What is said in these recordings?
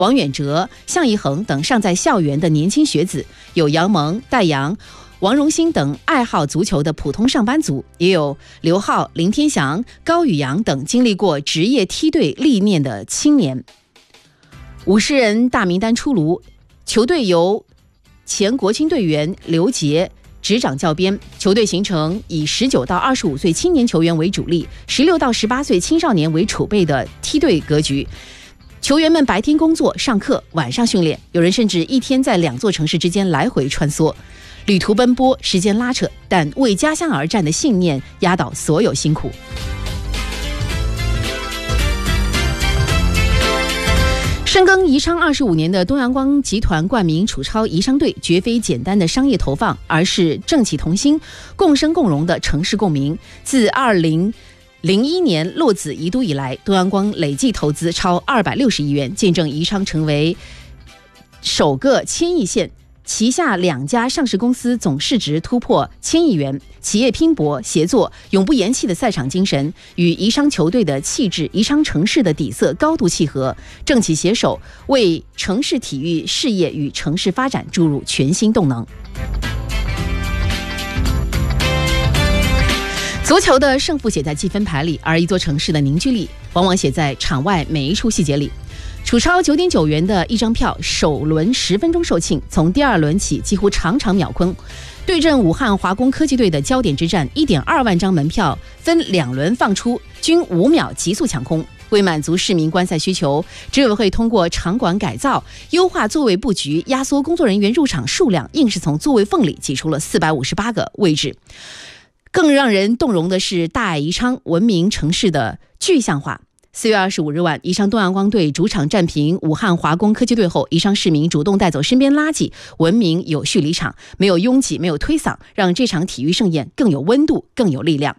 王远哲、向一恒等尚在校园的年轻学子，有杨蒙、戴阳、王荣兴等爱好足球的普通上班族，也有刘浩、林天祥、高宇阳等经历过职业梯队历练的青年。50人大名单出炉，球队由前国青队员刘杰执掌教鞭，球队形成以19到25岁青年球员为主力，16到18岁青少年为储备的梯队格局。球员们白天工作上课，晚上训练，有人甚至一天在2座城市之间来回穿梭，旅途奔波，时间拉扯，但为家乡而战的信念压倒所有辛苦。深耕宜昌25年的东阳光集团冠名楚超宜昌队，绝非简单的商业投放，而是正气同心、共生共荣的城市共鸣。自2001年落子宜都以来，东阳光累计投资超260亿元，见证宜昌成为首个1000亿县，旗下2家上市公司总市值突破1000亿元，企业拼搏协作、永不言弃的赛场精神与宜昌球队的气质、宜昌城市的底色高度契合，政企携手为城市体育事业与城市发展注入全新动能。足球的胜负写在积分牌里，而一座城市的凝聚力往往写在场外每一处细节里。楚超9.9元的一张票，首轮10分钟售罄，从第2轮起几乎场场秒空。对阵武汉华工科技队的焦点之战，1.2万张门票分2轮放出，均5秒急速抢空。为满足市民观赛需求，执委会通过场馆改造、优化座位布局、压缩工作人员入场数量，硬是从座位缝里挤出了458个位置。更让人动容的是大爱宜昌文明城市的具象化。4月25日晚，宜昌东阳光队主场战平武汉华工科技队后，宜昌市民主动带走身边垃圾，文明有序离场，没有拥挤，没有推搡，让这场体育盛宴更有温度，更有力量。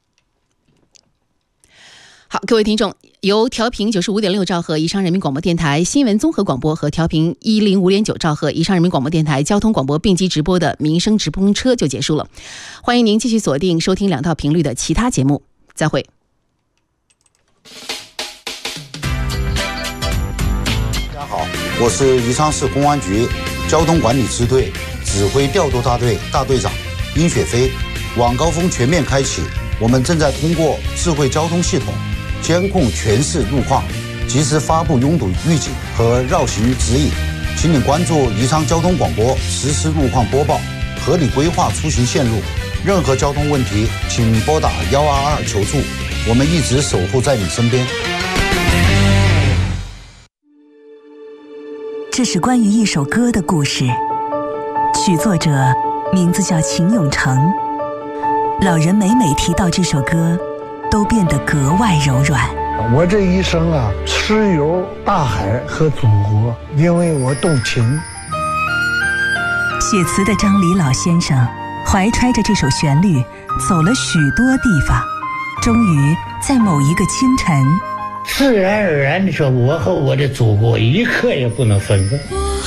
好，各位听众，由调频95.6兆赫宜昌人民广播电台新闻综合广播和调频105.9兆赫宜昌人民广播电台交通广播并机直播的民生直通车就结束了。欢迎您继续锁定收听2套频率的其他节目，再会。 大家好，我是宜昌市公安局交通管理支队指挥调度大队大队长殷雪飞。晚高峰全面开启，我们正在通过智慧交通系统监控全市路况，及时发布拥堵预警和绕行指引。请你关注宜昌交通广播实时路况播报，合理规划出行线路。任何交通问题，请拨打122求助，我们一直守护在你身边。 这是关于一首歌的故事，曲作者名字叫秦永成。老人每提到这首歌，都变得格外柔软。 我这一生啊，痴游大海和祖国，因为我动情。 写词的张黎老先生怀揣着这首旋律，走了许多地方，终于在某一个清晨， 自然而然地说，我和我的祖国一刻也不能分开。